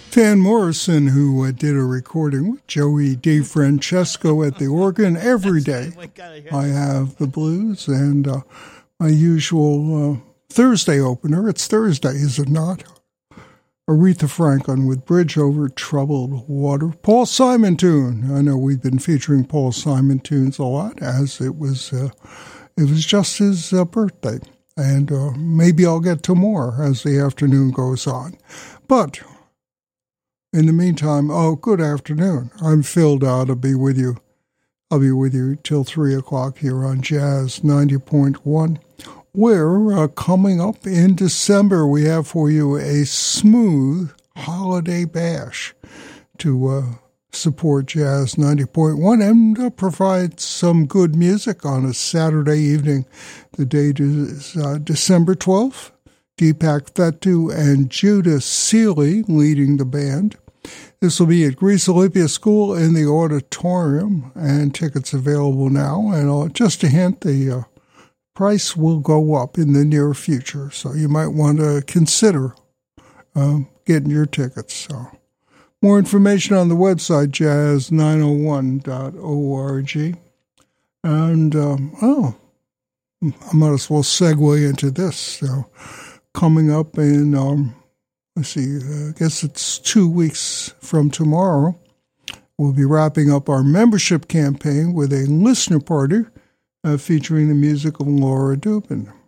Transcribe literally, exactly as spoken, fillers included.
Van Morrison, who uh, did a recording with Joey DeFrancesco at the organ every day. I have the blues and uh, my usual uh, Thursday opener. It's Thursday, is it not? Aretha Franklin with Bridge Over Troubled Water. Paul Simon tune. I know we've been featuring Paul Simon tunes a lot, as it was uh, it was just his uh, birthday. And uh, maybe I'll get to more as the afternoon goes on. But in the meantime, oh, good afternoon. I'm Phil Dodd. I'll be with you. I'll be with you till three o'clock here on Jazz ninety point one. We're uh, coming up in December. We have for you a smooth holiday bash to uh, support Jazz ninety point one and uh, provide some good music on a Saturday evening. The date is uh, December twelfth. Deepak Thettu and Judah Seeley leading the band. This will be at Greece Olympia School in the auditorium, and tickets available now. And uh, just a hint, the uh, price will go up in the near future, so you might want to consider um, getting your tickets. So, more information on the website, jazz nine oh one dot org. And, um, oh, I might as well segue into this. So, coming up in, um, let's see, I guess it's two weeks from tomorrow, we'll be wrapping up our membership campaign with a listener party uh, featuring the music of Laura Dubin.